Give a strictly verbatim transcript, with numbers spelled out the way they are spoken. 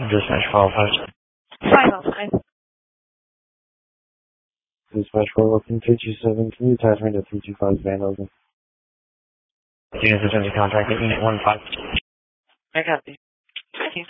Dispatch five oh five. five oh five. Dispatch four looking three two seven. Can you attach me to three two five Vandalism? Unit systems contact at unit one five. I got you.